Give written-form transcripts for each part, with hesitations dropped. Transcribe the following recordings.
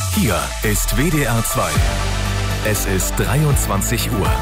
Hier ist WDR 2. Es ist 23 Uhr.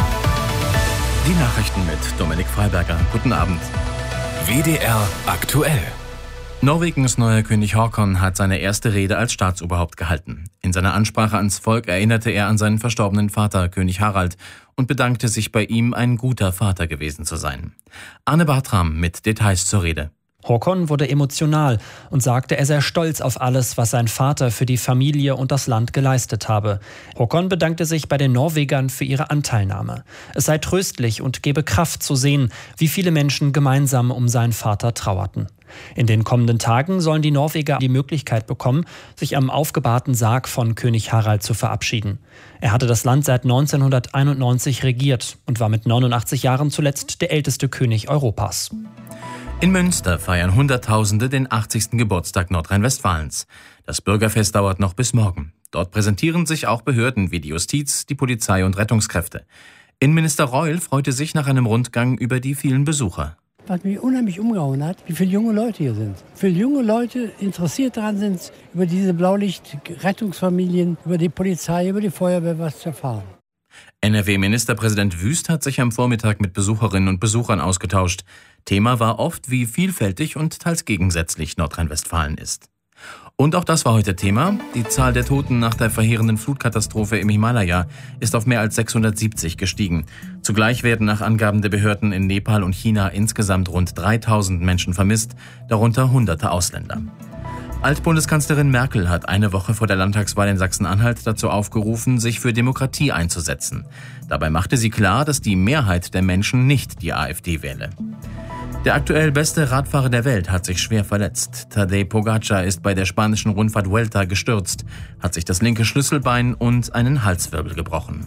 Die Nachrichten mit Dominik Freiberger. Guten Abend. WDR aktuell. Norwegens neuer König Haakon hat seine erste Rede als Staatsoberhaupt gehalten. In seiner Ansprache ans Volk erinnerte er an seinen verstorbenen Vater, König Harald, und bedankte sich bei ihm, ein guter Vater gewesen zu sein. Arne Bartram mit Details zur Rede. Haakon wurde emotional und sagte, er sei stolz auf alles, was sein Vater für die Familie und das Land geleistet habe. Haakon bedankte sich bei den Norwegern für ihre Anteilnahme. Es sei tröstlich und gebe Kraft zu sehen, wie viele Menschen gemeinsam um seinen Vater trauerten. In den kommenden Tagen sollen die Norweger die Möglichkeit bekommen, sich am aufgebahrten Sarg von König Harald zu verabschieden. Er hatte das Land seit 1991 regiert und war mit 89 Jahren zuletzt der älteste König Europas. In Münster feiern Hunderttausende den 80. Geburtstag Nordrhein-Westfalens. Das Bürgerfest dauert noch bis morgen. Dort präsentieren sich auch Behörden wie die Justiz, die Polizei und Rettungskräfte. Innenminister Reul freute sich nach einem Rundgang über die vielen Besucher. Was mich unheimlich umgehauen hat, wie viele junge Leute hier sind. Wie viele junge Leute interessiert daran sind, über diese Blaulicht-Rettungsfamilien, über die Polizei, über die Feuerwehr was zu erfahren. NRW-Ministerpräsident Wüst hat sich am Vormittag mit Besucherinnen und Besuchern ausgetauscht. Thema war oft, wie vielfältig und teils gegensätzlich Nordrhein-Westfalen ist. Und auch das war heute Thema. Die Zahl der Toten nach der verheerenden Flutkatastrophe im Himalaya ist auf mehr als 670 gestiegen. Zugleich werden nach Angaben der Behörden in Nepal und China insgesamt rund 3000 Menschen vermisst, darunter hunderte Ausländer. Altbundeskanzlerin Merkel hat eine Woche vor der Landtagswahl in Sachsen-Anhalt dazu aufgerufen, sich für Demokratie einzusetzen. Dabei machte sie klar, dass die Mehrheit der Menschen nicht die AfD wähle. Der aktuell beste Radfahrer der Welt hat sich schwer verletzt. Tadej Pogacar ist bei der spanischen Rundfahrt Vuelta gestürzt, hat sich das linke Schlüsselbein und einen Halswirbel gebrochen.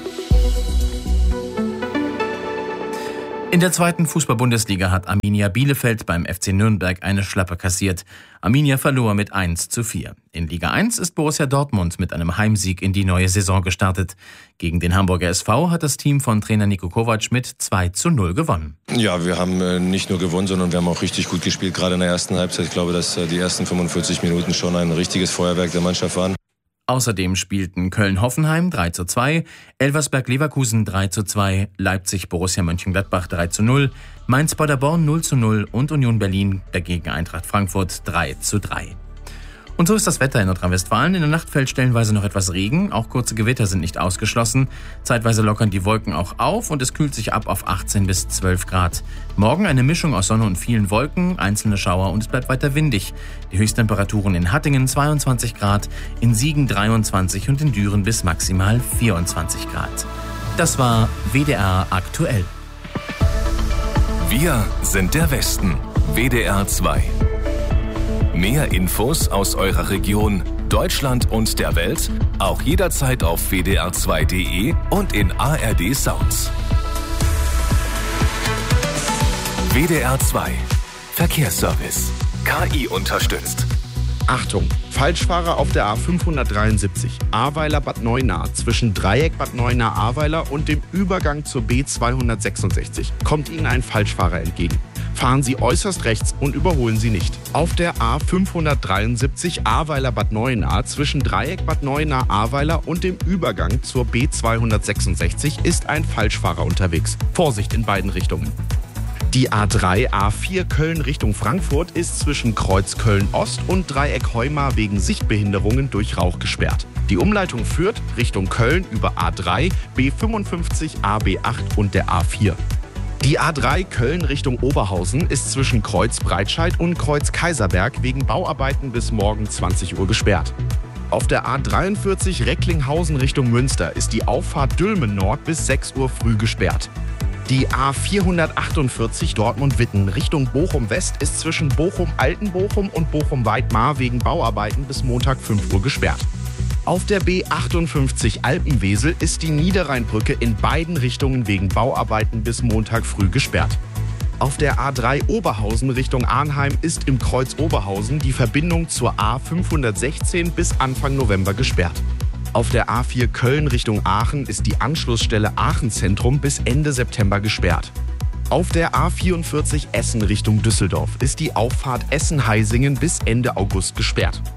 In der zweiten Fußball-Bundesliga hat Arminia Bielefeld beim FC Nürnberg eine Schlappe kassiert. Arminia verlor mit 1:4. In Liga 1 ist Borussia Dortmund mit einem Heimsieg in die neue Saison gestartet. Gegen den Hamburger SV hat das Team von Trainer Niko Kovac mit 2:0 gewonnen. Ja, wir haben nicht nur gewonnen, sondern wir haben auch richtig gut gespielt, gerade in der ersten Halbzeit. Ich glaube, dass die ersten 45 Minuten schon ein richtiges Feuerwerk der Mannschaft waren. Außerdem spielten Köln-Hoffenheim 3:2, Elversberg-Leverkusen 3:2, Leipzig-Borussia Mönchengladbach 3:0, Mainz-Paderborn 0:0 und Union Berlin dagegen Eintracht Frankfurt 3:3. Und so ist das Wetter in Nordrhein-Westfalen. In der Nacht fällt stellenweise noch etwas Regen. Auch kurze Gewitter sind nicht ausgeschlossen. Zeitweise lockern die Wolken auch auf und es kühlt sich ab auf 18 bis 12 Grad. Morgen eine Mischung aus Sonne und vielen Wolken, einzelne Schauer und es bleibt weiter windig. Die Höchsttemperaturen in Hattingen 22 Grad, in Siegen 23 und in Düren bis maximal 24 Grad. Das war WDR aktuell. Wir sind der Westen. WDR 2. Mehr Infos aus eurer Region, Deutschland und der Welt auch jederzeit auf wdr2.de und in ARD Sounds. WDR 2 Verkehrsservice. KI unterstützt. Achtung! Falschfahrer auf der A573 Ahrweiler-Bad Neuenahr zwischen Dreieck Bad Neuenahr-Ahrweiler und dem Übergang zur B266 kommt Ihnen ein Falschfahrer entgegen. Fahren Sie äußerst rechts und überholen Sie nicht. Auf der A573 Ahrweiler-Bad Neuenahr zwischen Dreieck Bad Neuenahr-Ahrweiler und dem Übergang zur B266 ist ein Falschfahrer unterwegs. Vorsicht in beiden Richtungen. Die A3 A4 Köln Richtung Frankfurt ist zwischen Kreuz Köln-Ost und Dreieck Heumar wegen Sichtbehinderungen durch Rauch gesperrt. Die Umleitung führt Richtung Köln über A3, B55, AB8 und der A4. Die A3 Köln Richtung Oberhausen ist zwischen Kreuz Breitscheid und Kreuz Kaiserberg wegen Bauarbeiten bis morgen 20 Uhr gesperrt. Auf der A43 Recklinghausen Richtung Münster ist die Auffahrt Dülmen Nord bis 6 Uhr früh gesperrt. Die A448 Dortmund-Witten Richtung Bochum-West ist zwischen Bochum-Altenbochum und Bochum-Weidmar wegen Bauarbeiten bis Montag 5 Uhr gesperrt. Auf der B58 Alpenwesel ist die Niederrheinbrücke in beiden Richtungen wegen Bauarbeiten bis Montag früh gesperrt. Auf der A3 Oberhausen Richtung Arnheim ist im Kreuz Oberhausen die Verbindung zur A516 bis Anfang November gesperrt. Auf der A4 Köln Richtung Aachen ist die Anschlussstelle Aachen-Zentrum bis Ende September gesperrt. Auf der A44 Essen Richtung Düsseldorf ist die Auffahrt Essen-Heisingen bis Ende August gesperrt.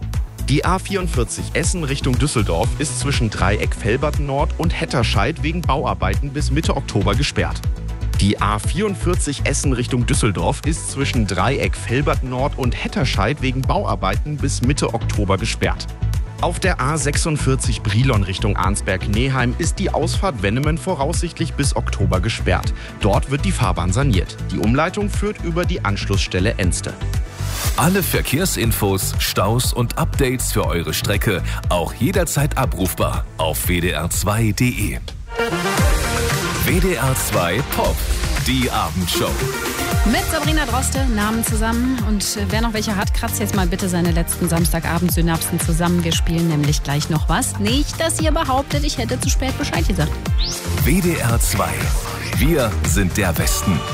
Die A44 Essen Richtung Düsseldorf ist zwischen Dreieck-Velbert Nord und Hetterscheid wegen Bauarbeiten bis Mitte Oktober gesperrt. Die A44 Essen Richtung Düsseldorf ist zwischen Dreieck-Velbert Nord und Hetterscheid wegen Bauarbeiten bis Mitte Oktober gesperrt. Auf der A46 Brilon Richtung Arnsberg-Neheim ist die Ausfahrt Wennemen voraussichtlich bis Oktober gesperrt. Dort wird die Fahrbahn saniert. Die Umleitung führt über die Anschlussstelle Enste. Alle Verkehrsinfos, Staus und Updates für eure Strecke auch jederzeit abrufbar auf wdr2.de. WDR 2 Pop, die Abendshow. Mit Sabrina Droste, Namen zusammen. Und wer noch welche hat, kratzt jetzt mal bitte seine letzten Samstagabend-Synapsen zusammen. Wir spielen nämlich gleich noch was. Nicht, dass ihr behauptet, ich hätte zu spät Bescheid gesagt. WDR 2. Wir sind der Westen.